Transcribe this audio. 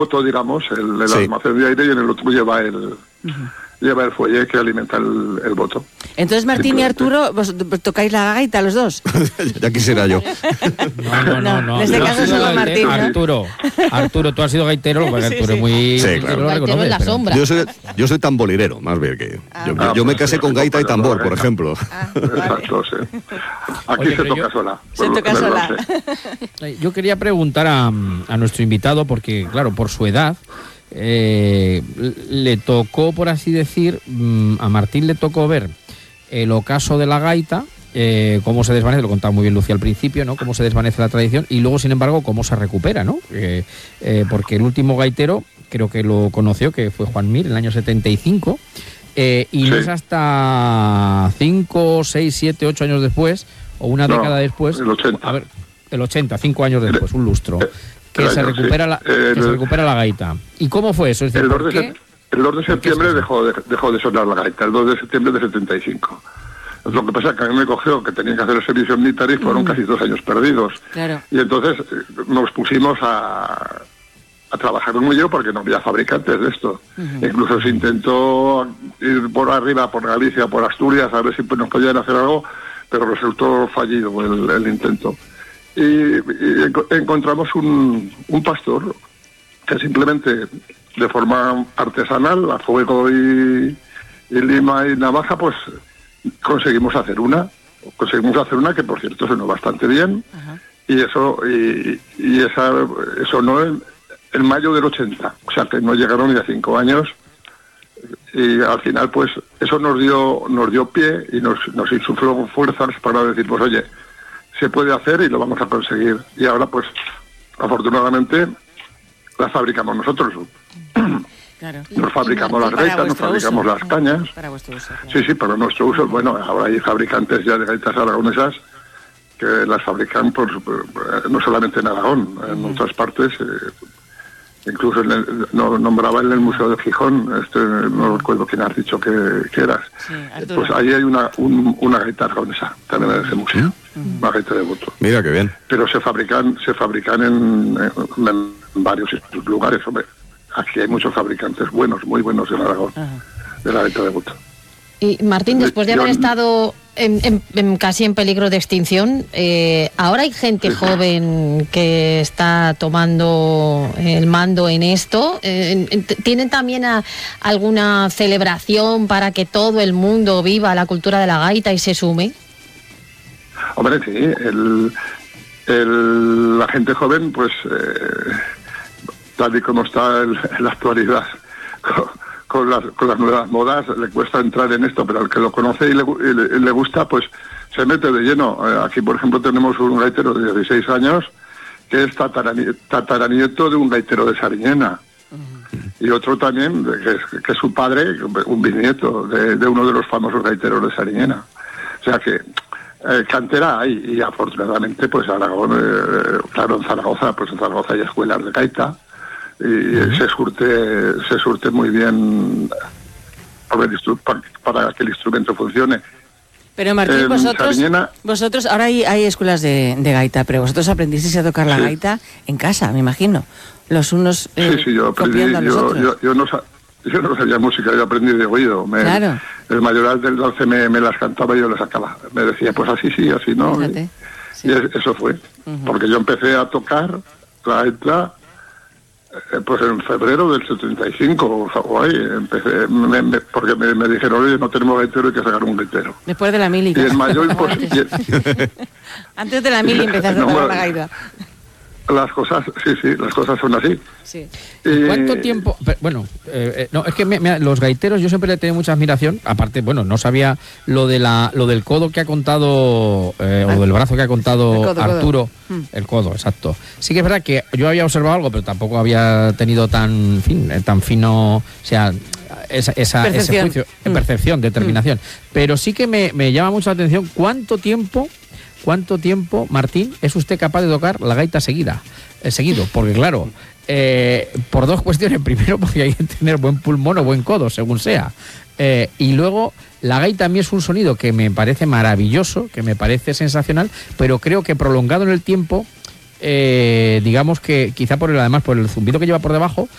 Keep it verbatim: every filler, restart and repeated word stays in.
boto, digamos, el, el sí. almacén de aire, y en el otro lleva el... Uh-huh. lleva el fuelle que alimenta el, el boto. Entonces, Martín y Arturo, ¿vos tocáis la gaita los dos? Ya quisiera yo. No, no, no. no. En este no caso solo Martín, ¿no? Arturo, Arturo, tú has sido gaitero, porque sí, Arturo sí. es muy... Sí, claro. Gaitero en la pero... sombra. Yo soy, yo soy tamborilero, más bien que... Ah, yo, ah, yo me casé con gaita y tambor, por ejemplo. Ah, exacto, sí. Aquí Oye, se toca yo... sola. Se toca sola. Yo quería preguntar a, a nuestro invitado, porque, claro, por su edad... Eh, le tocó, por así decir, a Martín le tocó ver el ocaso de la gaita, eh, cómo se desvanece, lo contaba muy bien Lucía al principio, ¿no? Cómo se desvanece la tradición y luego, sin embargo, cómo se recupera, ¿no? Eh, eh, porque el último gaitero, creo que lo conoció, que fue Juan Mir, en el año setenta y cinco, eh, y sí. no es hasta cinco, seis, siete, ocho años después, o una no, década después, el ochenta. A ver, el ochenta, cinco años después, un lustro. Que, se recupera, sí. la, que el, se recupera la gaita. ¿Y cómo fue eso? Es decir, el, ¿por dos qué? de, el dos de septiembre dejó de, dejó de sonar la gaita, el dos de septiembre de setenta y cinco. Lo que pasa es que a mí me cogió que tenía que hacer el servicio militar y fueron mm. casi dos años perdidos. Claro. Y entonces nos pusimos a, a trabajar en ello porque no había fabricantes de esto. Uh-huh. Incluso se intentó ir por arriba, por Galicia, por Asturias, a ver si nos podían hacer algo, pero resultó fallido el, el intento. Y, y encontramos un, un pastor que simplemente de forma artesanal, a fuego y, y lima y navaja, pues conseguimos hacer una conseguimos hacer una que por cierto sonó bastante bien. Ajá. y eso y, y esa sonó en, en mayo del ochenta, o sea que no llegaron ni a cinco años, y al final pues eso nos dio nos dio pie y nos, nos insufló fuerzas para decir, pues oye, se puede hacer y lo vamos a conseguir. Y ahora, pues, afortunadamente, la fabricamos nosotros. Claro. Nos fabricamos las gaitas, nos fabricamos uso. las cañas. Para vuestro uso, claro. Sí, sí, para nuestro uso. Bueno, ahora hay fabricantes ya de gaitas aragonesas que las fabrican por, por, no solamente en Aragón, en mm. otras partes. Eh, incluso en el, no, nombraba en el Museo de Gijón, este, no recuerdo quién has dicho que, que eras. Sí, pues ahí hay una un, una gaita aragonesa también en ese museo, uh-huh. una gaita de boto. Mira qué bien. Pero se fabrican se fabrican en, en, en varios lugares, hombre. Aquí hay muchos fabricantes buenos, muy buenos en Aragón, uh-huh. de la gaita de boto. Y Martín, después de haber estado en, en, en casi en peligro de extinción, eh, ahora hay gente sí. joven que está tomando el mando en esto. Eh, ¿Tienen también a, alguna celebración para que todo el mundo viva la cultura de la gaita y se sume? Hombre, sí. El, el, la gente joven, pues, eh, tal y como está el, en la actualidad, Con las, con las nuevas modas, le cuesta entrar en esto, pero al que lo conoce y le, y le, y le gusta, pues se mete de lleno. Eh, aquí, por ejemplo, tenemos un gaitero de dieciséis años que es tatarani, tataranieto de un gaitero de Sariñena. Uh-huh. Y otro también, que es, que es su padre, un bisnieto de, de uno de los famosos gaiteros de Sariñena. O sea que eh, cantera hay, y afortunadamente, pues Aragón, eh, claro, en Zaragoza, pues en Zaragoza hay escuelas de gaita, y uh-huh. se surte se surte muy bien para, el instru- para, para que el instrumento funcione. Pero Martín, eh, vosotros Sariñena, vosotros ahora hay, hay escuelas de, de gaita, pero vosotros aprendisteis a tocar la sí. gaita en casa, me imagino. Los unos eh, sí, sí, yo aprendí, a los yo, otros. Yo, yo, no, yo no sabía música, yo aprendí de oído. Me, claro. El mayoral del dance me, me las cantaba y yo las sacaba. Me decía, pues así sí, así no. Fíjate, y, sí. y eso fue. Uh-huh. Porque yo empecé a tocar la gaita pues en febrero del setenta y cinco o, o ahí empecé me, me, porque me, me dijeron, oye, no tenemos gaitero, hay que sacar un gaitero después de la mili. Y en mayo pues, antes de la mili empezaste no, a tocar la gaita. Las cosas, sí, sí, las cosas son así. Sí. ¿Y cuánto tiempo? Bueno, eh, no, es que me, me, los gaiteros yo siempre le he tenido mucha admiración. Aparte, bueno, no sabía lo de la, lo del codo que ha contado, eh, o del brazo que ha contado el codo, Arturo. Codo. El codo, exacto. Sí que es verdad que yo había observado algo, pero tampoco había tenido tan, fin, tan fino, o sea, esa, esa ese juicio, mm. percepción, determinación. Mm. Pero sí que me, me llama mucho la atención cuánto tiempo. ¿Cuánto tiempo, Martín, es usted capaz de tocar la gaita seguida, eh, seguido? Porque claro, eh, por dos cuestiones. Primero, porque hay que tener buen pulmón o buen codo, según sea. Eh, y luego, la gaita a mí es un sonido que me parece maravilloso, que me parece sensacional, pero creo que prolongado en el tiempo, eh, digamos que quizá por el, además por el zumbido que lleva por debajo,